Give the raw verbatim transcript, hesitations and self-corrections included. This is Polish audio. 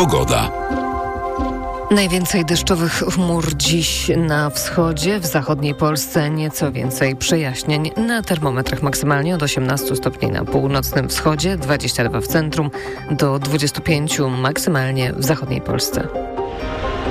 Pogoda. Najwięcej deszczowych chmur dziś na wschodzie, w zachodniej Polsce nieco więcej przejaśnień. Na termometrach maksymalnie od osiemnastu stopni na północnym wschodzie, dwadzieścia dwa w centrum, do dwudziestu pięciu maksymalnie w zachodniej Polsce.